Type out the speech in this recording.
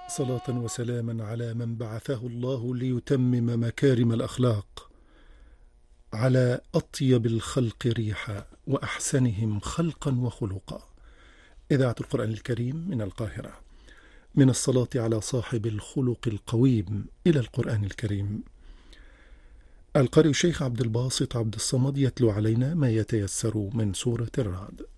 صلاة وسلاما على من بعثه الله ليتمم مكارم الأخلاق، على أطيب الخلق ريحا وأحسنهم خلقا وخلقا. إذاعة القرآن الكريم من القاهرة، من الصلاة على صاحب الخلق القويم إلى القرآن الكريم. القارئ الشيخ عبد الباسط عبد الصمد يتلو علينا ما يتيسر من سورة الرعد.